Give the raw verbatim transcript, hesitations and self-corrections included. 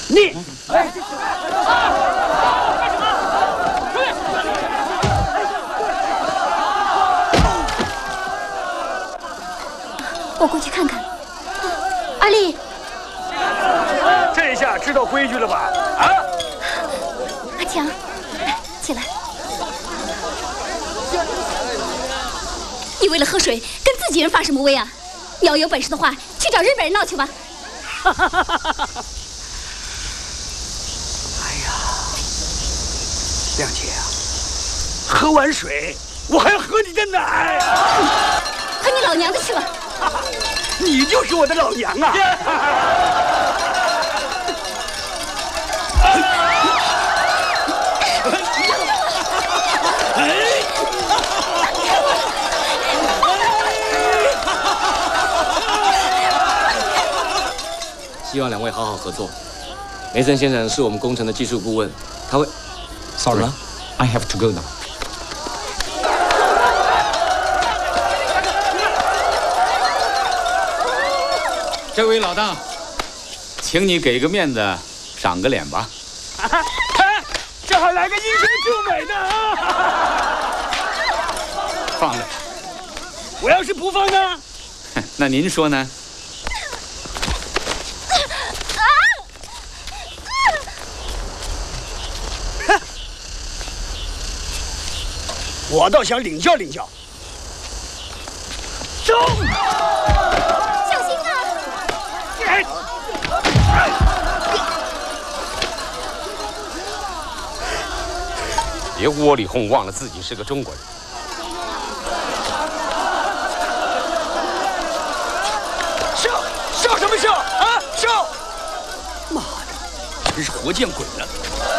你，哎， 我过去看看。阿丽， 这下知道规矩了吧？啊！ 阿强，来，起来。你为了喝水跟自己人发什么威啊？你要有本事的话，去找日本人闹去吧。 哎呀，亮姐啊，喝完水我还要喝你的奶。 喝你老娘的去吧。 你就是我的老娘啊！ 希望两位好好合作。梅森先生是我们工程的技术顾问，他会。 Sorry, I have to go now. 这位老大，请你给个面子，赏个脸吧。 这还来个英雄救美的啊！ 放了。 我要是不放呢？ 那您说呢？ 我倒想领教领教。走！ 小心啊！ 哎！ 别窝里哄，忘了自己是个中国人。 笑笑什么笑啊？笑！妈的，真是活见鬼了！